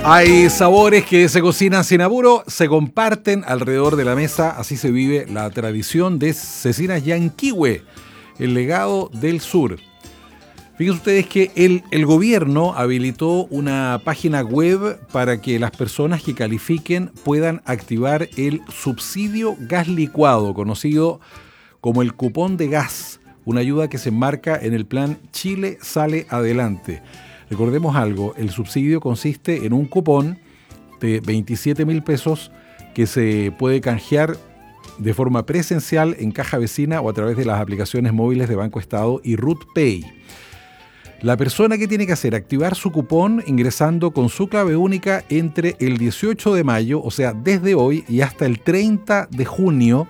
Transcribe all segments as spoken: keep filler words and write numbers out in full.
Hay sabores que se cocinan sin apuro, se comparten alrededor de la mesa, así se vive la tradición de Cecinas Yanquihue, el legado del sur. Fíjense ustedes que el, el gobierno habilitó una página web para que las personas que califiquen puedan activar el subsidio gas licuado, conocido como el cupón de gas, una ayuda que se enmarca en el plan Chile Sale Adelante. Recordemos algo, el subsidio consiste en un cupón de veintisiete mil pesos que se puede canjear de forma presencial en caja vecina o a través de las aplicaciones móviles de Banco Estado y RutPay. La persona que tiene que hacer, activar su cupón ingresando con su clave única entre el dieciocho de mayo, o sea, desde hoy y hasta el treinta de junio,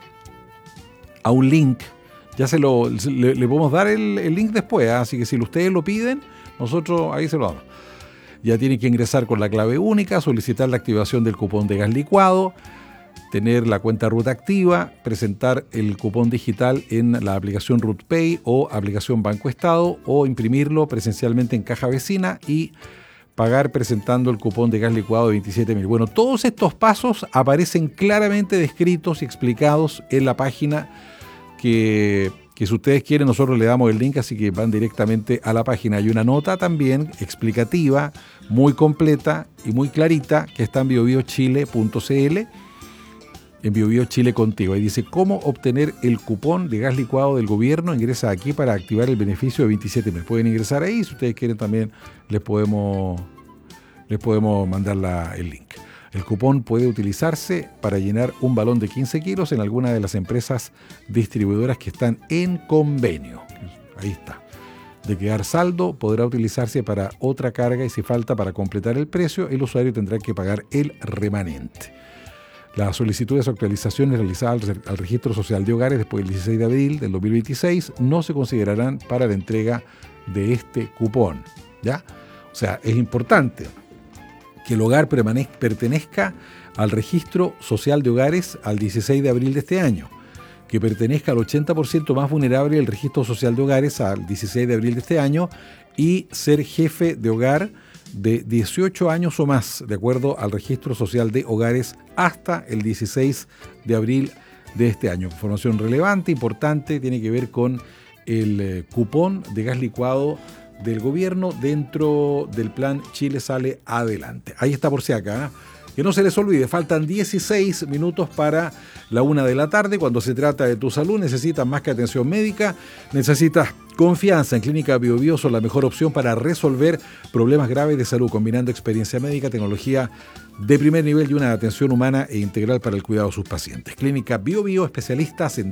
a un link. Ya se lo le, le podemos dar el, el link después, ¿eh? Así que si ustedes lo piden, nosotros ahí se lo damos. Ya tienen que ingresar con la clave única, solicitar la activación del cupón de gas licuado, tener la cuenta RUT activa, presentar el cupón digital en la aplicación RutPay o aplicación Banco Estado o imprimirlo presencialmente en caja vecina y pagar presentando el cupón de gas licuado de veintisiete mil. Bueno, todos estos pasos aparecen claramente descritos y explicados en la página que, que si ustedes quieren nosotros le damos el link, así que van directamente a la página. Hay una nota también explicativa, muy completa y muy clarita que está en biobiochile punto cl, en BioBio Chile Contigo. Ahí dice cómo obtener el cupón de gas licuado del gobierno. Ingresa aquí para activar el beneficio de veintisiete mil. Pueden ingresar ahí, si ustedes quieren también les podemos, les podemos mandar la, el link. El cupón puede utilizarse para llenar un balón de quince kilos en alguna de las empresas distribuidoras que están en convenio. Ahí está. De quedar saldo, podrá utilizarse para otra carga y si falta para completar el precio, el usuario tendrá que pagar el remanente. Las solicitudes o actualizaciones realizadas al Registro Social de Hogares después del dieciséis de abril del dos mil veintiséis no se considerarán para la entrega de este cupón, ¿ya? O sea, es importante que el hogar pertenezca al Registro Social de Hogares al dieciséis de abril de este año, que pertenezca al ochenta por ciento más vulnerable del Registro Social de Hogares al dieciséis de abril de este año y ser jefe de hogar de dieciocho años o más, de acuerdo al Registro Social de Hogares hasta el dieciséis de abril de este año. Información relevante, importante, tiene que ver con el eh, cupón de gas licuado del gobierno dentro del plan Chile Sale Adelante. Ahí está por si acá, ¿eh? Que no se les olvide, faltan dieciséis minutos para la una de la tarde. Cuando se trata de tu salud, necesitas más que atención médica, necesitas confianza. En Clínica BioBio son la mejor opción para resolver problemas graves de salud, combinando experiencia médica, tecnología de primer nivel y una atención humana e integral para el cuidado de sus pacientes. Clínica BioBio, especialistas en